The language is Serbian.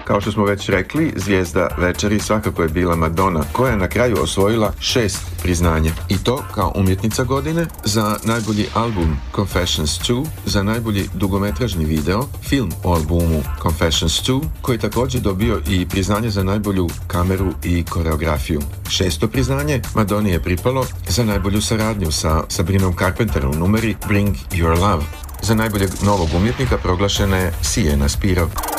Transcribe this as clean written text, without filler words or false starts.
Kao što smo već rekli, zvijezda večeri svakako je bila Madonna, koja je na kraju osvojila 6 priznanja. I to kao umjetnica godine, za najbolji album Confessions 2, za najbolji dugometražni video, film o albumu Confessions 2, koji je također dobio i priznanje za najbolju kameru i koreografiju. 6. priznanje Madoni je pripalo za najbolju saradnju sa Sabrinom Carpenter u numeri Bring Your Love. Za najboljeg novog umjetnika proglašena je Sienna Spiro.